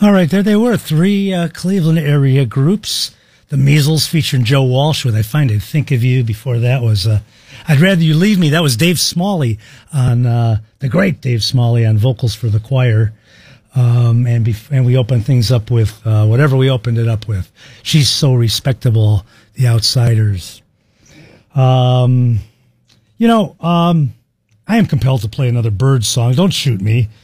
All right, there they were, three Cleveland area groups. The Measles featuring Joe Walsh with I Find I Think of You. Before that was I'd Rather You Leave Me. That was Dave Smalley on the great Dave Smalley on vocals for the choir. And we opened things up with whatever we opened it up with. She's So Respectable, The Outsiders. I am compelled to play another Byrds song. Don't shoot me.